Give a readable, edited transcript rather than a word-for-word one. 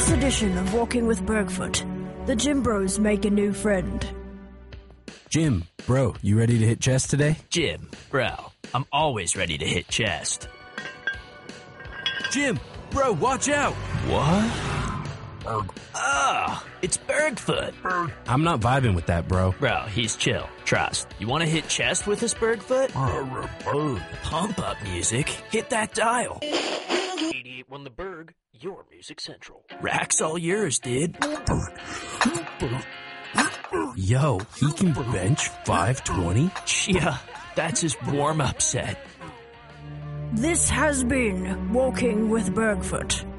this edition of Walking with Bergfoot, the Gym Bros make a new friend. Jim, bro, you ready to hit chest today? Jim, bro, I'm always ready to hit chest. Jim, bro, watch out! What? It's Bergfoot. I'm not vibing with that, bro. Bro, he's chill. Trust. You want to hit chest with us, Bergfoot? Pump up music. Hit that dial. 88.1 The Berg, your music central. Rack's all yours, dude. Yo, he can bench 520? Yeah, that's his warm-up set. This has been Walking with Bergfoot.